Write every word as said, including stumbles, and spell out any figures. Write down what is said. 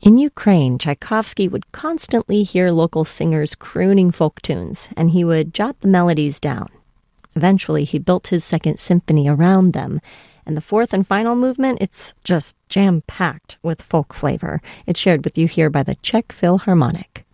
In Ukraine, Tchaikovsky would constantly hear local singers crooning folk tunes, and he would jot the melodies down. Eventually, he built his second symphony around them, and the fourth and final movement, it's just jam-packed with folk flavor. It's shared with you here by the Czech Philharmonic.